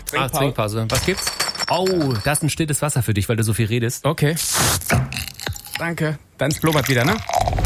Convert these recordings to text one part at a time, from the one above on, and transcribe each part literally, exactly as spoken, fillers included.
Ah, Trinkpause. Was gibt's? Oh, da ist ein stilles Wasser für dich, weil du so viel redest. Okay. Danke. Dann blubbert wieder, ne?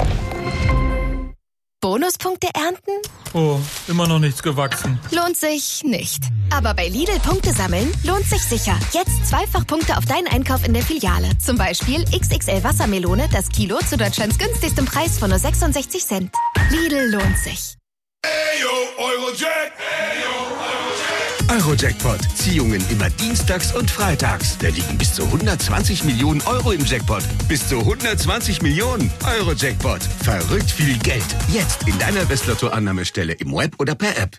Bonuspunkte ernten? Oh, immer noch nichts gewachsen. Lohnt sich nicht. Aber bei Lidl Punkte sammeln lohnt sich sicher. Jetzt zweifach Punkte auf deinen Einkauf in der Filiale. Zum Beispiel X X L Wassermelone, das Kilo zu Deutschlands günstigstem Preis von nur sechsundsechzig Cent. Lidl lohnt sich. Eyo, Eurojack! Eyo, Eurojack! Eurojackpot. Ziehungen immer dienstags und freitags. Da liegen bis zu hundertzwanzig Millionen Euro im Jackpot. Bis zu hundertzwanzig Millionen. Eurojackpot. Verrückt viel Geld. Jetzt in deiner Westlotto-Annahmestelle im Web oder per App.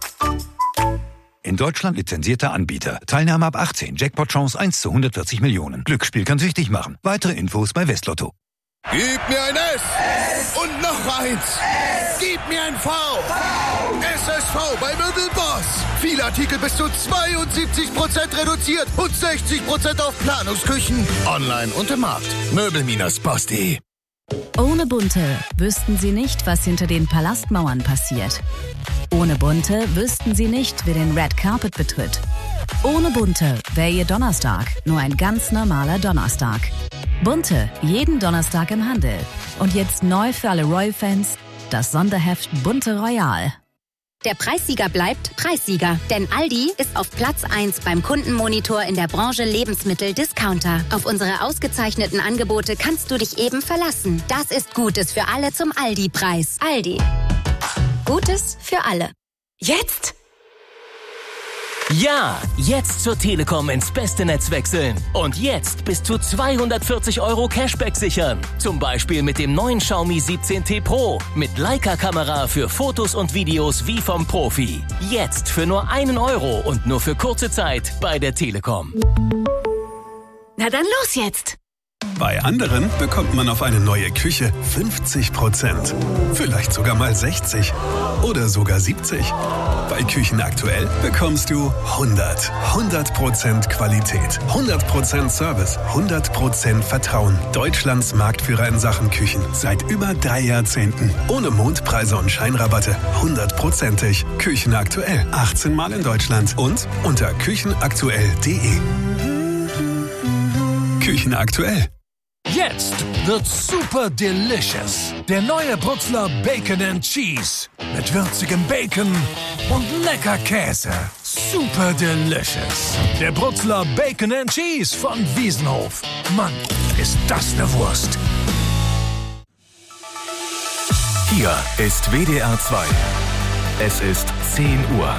In Deutschland lizenzierter Anbieter. Teilnahme ab achtzehn. Jackpot-Chance eins zu hundertvierzig Millionen. Glücksspiel kann süchtig machen. Weitere Infos bei Westlotto. Gib mir ein S und noch eins. Gib mir ein V. S S V bei Möbelboss. Viele Artikel bis zu zweiundsiebzig Prozent reduziert und sechzig Prozent auf Planungsküchen. Online und im Markt. Möbel Boss punkt de. Ohne Bunte wüssten Sie nicht, was hinter den Palastmauern passiert. Ohne Bunte wüssten Sie nicht, wer den Red Carpet betritt. Ohne Bunte wäre Ihr Donnerstag nur ein ganz normaler Donnerstag. Bunte, jeden Donnerstag im Handel. Und jetzt neu für alle Royal-Fans, das Sonderheft Bunte Royal. Der Preissieger bleibt Preissieger, denn Aldi ist auf Platz eins beim Kundenmonitor in der Branche Lebensmittel-Discounter. Auf unsere ausgezeichneten Angebote kannst du dich eben verlassen. Das ist Gutes für alle zum Aldi-Preis. Aldi. Gutes für alle. Jetzt? Ja, jetzt zur Telekom ins beste Netz wechseln. Und jetzt bis zu zweihundertvierzig Euro Cashback sichern. Zum Beispiel mit dem neuen Xiaomi siebzehn T Pro. Mit Leica-Kamera für Fotos und Videos wie vom Profi. Jetzt für nur einen Euro und nur für kurze Zeit bei der Telekom. Na dann los jetzt! Bei anderen bekommt man auf eine neue Küche fünfzig Prozent. Vielleicht sogar mal sechzig. Oder sogar siebzig. Bei Küchen aktuell bekommst du hundert. hundert Prozent Qualität. hundert Prozent Service. hundert Prozent Vertrauen. Deutschlands Marktführer in Sachen Küchen. Seit über drei Jahrzehnten. Ohne Mondpreise und Scheinrabatte. hundertprozentig. Küchen aktuell. achtzehn Mal in Deutschland. Und unter küchenaktuell punkt de. Küchen aktuell. Jetzt wird's super delicious. Der neue Brutzler Bacon and Cheese. Mit würzigem Bacon und lecker Käse. Super delicious. Der Brutzler Bacon and Cheese von Wiesenhof. Mann, ist das eine Wurst. Hier ist W D R zwei. Es ist zehn Uhr.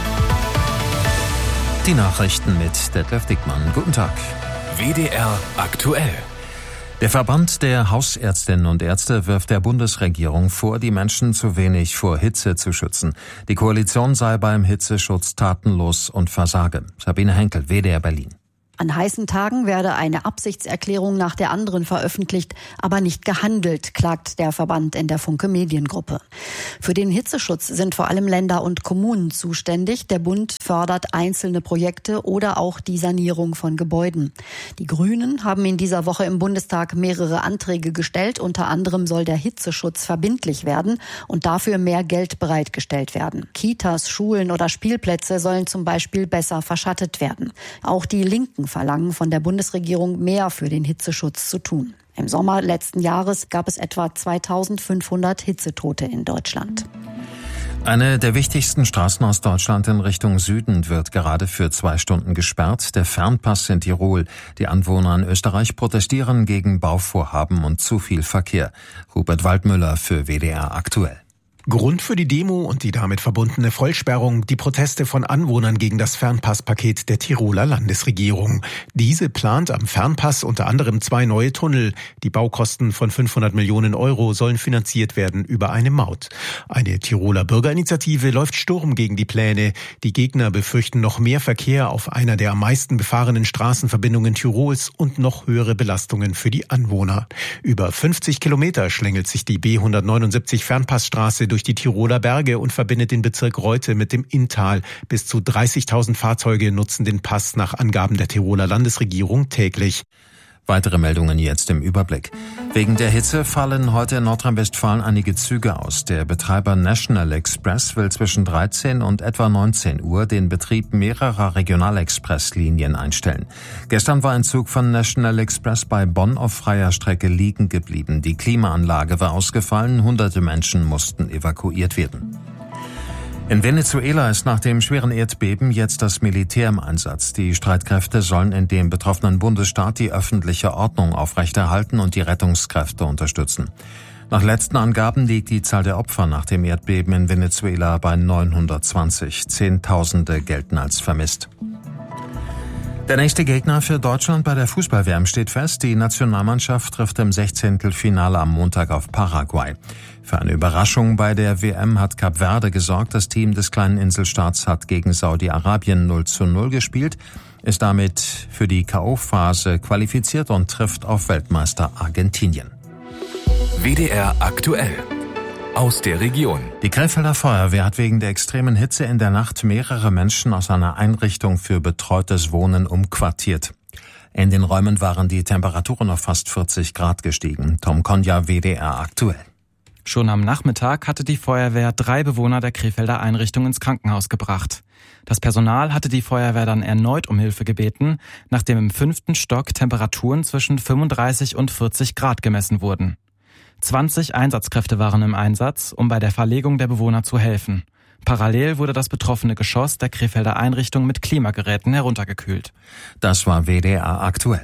Die Nachrichten mit Detlef Dickmann. Guten Tag. W D R aktuell. Der Verband der Hausärztinnen und Ärzte wirft der Bundesregierung vor, die Menschen zu wenig vor Hitze zu schützen. Die Koalition sei beim Hitzeschutz tatenlos und versage. Sabine Henkel, W D R Berlin. An heißen Tagen werde eine Absichtserklärung nach der anderen veröffentlicht, aber nicht gehandelt, klagt der Verband in der Funke Mediengruppe. Für den Hitzeschutz sind vor allem Länder und Kommunen zuständig. Der Bund fördert einzelne Projekte oder auch die Sanierung von Gebäuden. Die Grünen haben in dieser Woche im Bundestag mehrere Anträge gestellt. Unter anderem soll der Hitzeschutz verbindlich werden und dafür mehr Geld bereitgestellt werden. Kitas, Schulen oder Spielplätze sollen zum Beispiel besser verschattet werden. Auch die Linken verlangen von der Bundesregierung mehr für den Hitzeschutz zu tun. Im Sommer letzten Jahres gab es etwa zweitausendfünfhundert Hitzetote in Deutschland. Eine der wichtigsten Straßen aus Deutschland in Richtung Süden wird gerade für zwei Stunden gesperrt. Der Fernpass in Tirol. Die Anwohner in Österreich protestieren gegen Bauvorhaben und zu viel Verkehr. Hubert Waldmüller für W D R aktuell. Grund für die Demo und die damit verbundene Vollsperrung die Proteste von Anwohnern gegen das Fernpasspaket der Tiroler Landesregierung. Diese plant am Fernpass unter anderem zwei neue Tunnel. Die Baukosten von fünfhundert Millionen Euro sollen finanziert werden über eine Maut. Eine Tiroler Bürgerinitiative läuft Sturm gegen die Pläne. Die Gegner befürchten noch mehr Verkehr auf einer der am meisten befahrenen Straßenverbindungen Tirols und noch höhere Belastungen für die Anwohner. Über fünfzig Kilometer schlängelt sich die B hundertneunundsiebzig Fernpassstraße durch die Tiroler Berge und verbindet den Bezirk Reute mit dem Inntal. Bis zu dreißigtausend Fahrzeuge nutzen den Pass nach Angaben der Tiroler Landesregierung täglich. Weitere Meldungen jetzt im Überblick. Wegen der Hitze fallen heute in Nordrhein-Westfalen einige Züge aus. Der Betreiber National Express will zwischen dreizehn und etwa neunzehn Uhr den Betrieb mehrerer Regionalexpresslinien einstellen. Gestern war ein Zug von National Express bei Bonn auf freier Strecke liegen geblieben. Die Klimaanlage war ausgefallen, hunderte Menschen mussten evakuiert werden. In Venezuela ist nach dem schweren Erdbeben jetzt das Militär im Einsatz. Die Streitkräfte sollen in dem betroffenen Bundesstaat die öffentliche Ordnung aufrechterhalten und die Rettungskräfte unterstützen. Nach letzten Angaben liegt die Zahl der Opfer nach dem Erdbeben in Venezuela bei neunhundertzwanzig. Zehntausende gelten als vermisst. Der nächste Gegner für Deutschland bei der Fußball-W M steht fest. Die Nationalmannschaft trifft im Sechzehntelfinale am Montag auf Paraguay. Für eine Überraschung bei der W M hat Kap Verde gesorgt. Das Team des kleinen Inselstaats hat gegen Saudi-Arabien null zu null gespielt, ist damit für die K O-Phase qualifiziert und trifft auf Weltmeister Argentinien. W D R aktuell. Aus der Region. Die Krefelder Feuerwehr hat wegen der extremen Hitze in der Nacht mehrere Menschen aus einer Einrichtung für betreutes Wohnen umquartiert. In den Räumen waren die Temperaturen auf fast vierzig Grad gestiegen. Tom Konja, W D R aktuell. Schon am Nachmittag hatte die Feuerwehr drei Bewohner der Krefelder Einrichtung ins Krankenhaus gebracht. Das Personal hatte die Feuerwehr dann erneut um Hilfe gebeten, nachdem im fünften Stock Temperaturen zwischen fünfunddreißig und vierzig Grad gemessen wurden. zwanzig Einsatzkräfte waren im Einsatz, um bei der Verlegung der Bewohner zu helfen. Parallel wurde das betroffene Geschoss der Krefelder Einrichtung mit Klimageräten heruntergekühlt. Das war W D R aktuell.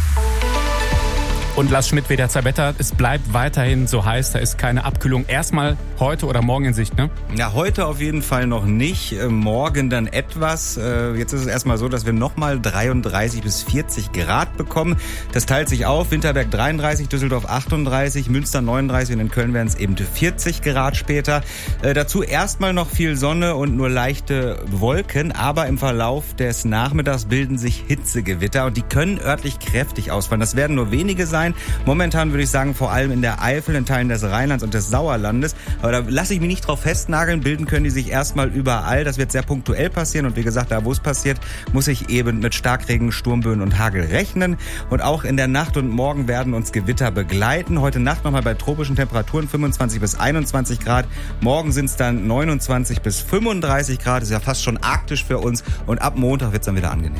Und Lars Schmidt, W D R zwei Wetter, es bleibt weiterhin so heiß, da ist keine Abkühlung. Erstmal heute oder morgen in Sicht, ne? Ja, heute auf jeden Fall noch nicht, morgen dann etwas. Jetzt ist es erstmal so, dass wir nochmal dreiunddreißig bis vierzig Grad bekommen. Das teilt sich auf, Winterberg dreiunddreißig, Düsseldorf achtunddreißig, Münster neununddreißig und in Köln werden es eben vierzig Grad später. Dazu erstmal noch viel Sonne und nur leichte Wolken, aber im Verlauf des Nachmittags bilden sich Hitzegewitter und die können örtlich kräftig ausfallen. Das werden nur wenige sein. Momentan würde ich sagen, vor allem in der Eifel, in Teilen des Rheinlands und des Sauerlandes. Aber da lasse ich mich nicht drauf festnageln. Bilden können die sich erstmal überall. Das wird sehr punktuell passieren. Und wie gesagt, da wo es passiert, muss ich eben mit Starkregen, Sturmböen und Hagel rechnen. Und auch in der Nacht und morgen werden uns Gewitter begleiten. Heute Nacht nochmal bei tropischen Temperaturen fünfundzwanzig bis einundzwanzig Grad. Morgen sind es dann neunundzwanzig bis fünfunddreißig Grad. Das ist ja fast schon arktisch für uns. Und ab Montag wird es dann wieder angenehm.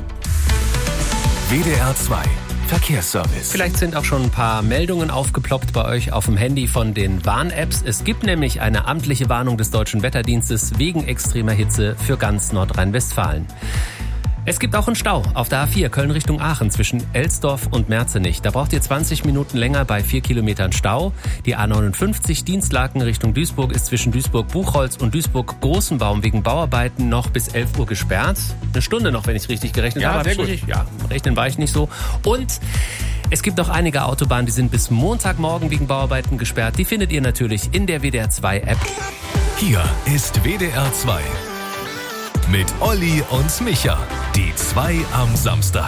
W D R zwei Verkehrsservice. Vielleicht sind auch schon ein paar Meldungen aufgeploppt bei euch auf dem Handy von den Warn-Apps. Es gibt nämlich eine amtliche Warnung des Deutschen Wetterdienstes wegen extremer Hitze für ganz Nordrhein-Westfalen. Es gibt auch einen Stau auf der A vier Köln Richtung Aachen zwischen Elsdorf und Merzenich. Da braucht ihr zwanzig Minuten länger bei vier Kilometern Stau. Die A neunundfünfzig Dienstlaken Richtung Duisburg ist zwischen Duisburg-Buchholz und Duisburg-Großenbaum wegen Bauarbeiten noch bis elf Uhr gesperrt. Eine Stunde noch, wenn ich richtig gerechnet ja, habe. Sehr gut. Ja, rechnen war ich nicht so. Und es gibt auch einige Autobahnen, die sind bis Montagmorgen wegen Bauarbeiten gesperrt. Die findet ihr natürlich in der W D R zwei App. Hier ist W D R zwei. Mit Olli und Micha. Die zwei am Samstag.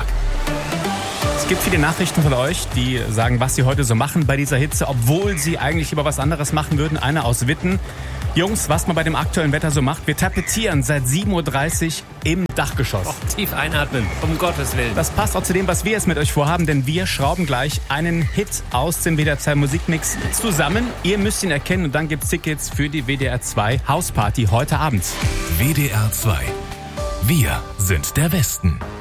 Es gibt viele Nachrichten von euch, die sagen, was sie heute so machen bei dieser Hitze, obwohl sie eigentlich lieber was anderes machen würden. Einer aus Witten. Jungs, was man bei dem aktuellen Wetter so macht, wir tapezieren seit sieben Uhr dreißig im Dachgeschoss. Oh, tief einatmen, um Gottes Willen. Das passt auch zu dem, was wir jetzt mit euch vorhaben, denn wir schrauben gleich einen Hit aus dem W D R zwei Musikmix zusammen. Ihr müsst ihn erkennen und dann gibt's Tickets für die W D R zwei Hausparty heute Abend. W D R zwei. Wir sind der Westen.